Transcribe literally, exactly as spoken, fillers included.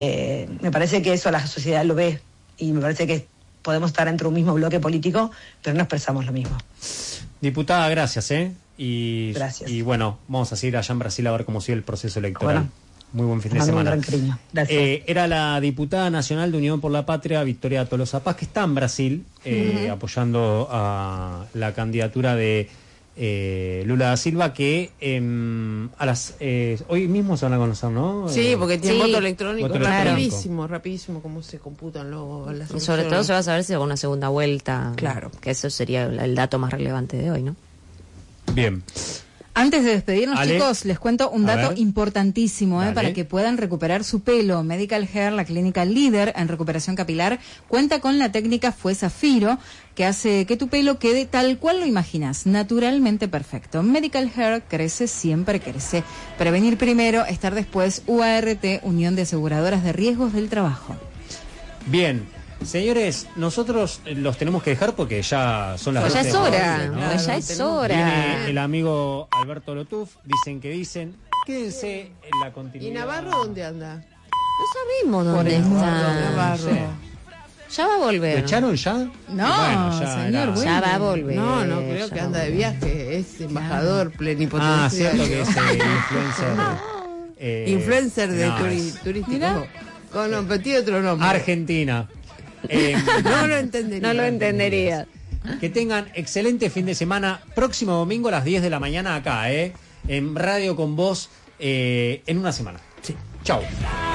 Eh, me parece que eso la sociedad lo ve y me parece que podemos estar dentro de un mismo bloque político, pero no expresamos lo mismo. Diputada, gracias, ¿eh? Y, gracias. Y bueno, vamos a seguir allá en Brasil a ver cómo sigue el proceso electoral. Bueno, muy buen fin de semana. Un gran cariño. Gracias. Eh, era la diputada nacional de Unión por la Patria, Victoria Tolosa Paz, que está en Brasil, eh, uh-huh. apoyando a la candidatura de eh, Lula da Silva, que eh, a las eh, hoy mismo se van a conocer, ¿no? Sí, porque tiene sí. voto electrónico. Voto rapidísimo, rapidísimo cómo se computan luego las y sobre todo se va a saber si hago una segunda vuelta. Claro. Que eso sería el dato más relevante de hoy, ¿no? Bien. Antes de despedirnos, Ale, chicos, les cuento un dato importantísimo eh, para que puedan recuperar su pelo. Medical Hair, la clínica líder en recuperación capilar, cuenta con la técnica Fue Zafiro, que hace que tu pelo quede tal cual lo imaginas, naturalmente perfecto. Medical Hair crece, siempre crece. Prevenir primero, estar después. U A R T, Unión de Aseguradoras de Riesgos del Trabajo. Bien. Señores, nosotros los tenemos que dejar porque ya son las pues doce. Ya es hora, ¿no? Claro, ya es hora. Viene el amigo Alberto Lotuf, dicen que dicen, quédense en la continuidad. ¿Y Navarro dónde anda? No sabemos dónde está. Navarro. Sí. Ya va a volver. ¿Lo echaron ya? No, bueno, ya señor, era... bueno. Ya va a volver. No, no, creo que anda de viaje. Es embajador claro. plenipotenciario. Ah, cierto que es eh, influencer. eh, influencer de no, turi es... turístico. No, con no, pero tiene otro nombre. Argentina. Eh, no lo entendería. No lo entendería. Que tengan excelente fin de semana. Próximo domingo a las diez de la mañana acá, ¿eh? En Radio con Vos, eh, en una semana. Sí. Chau.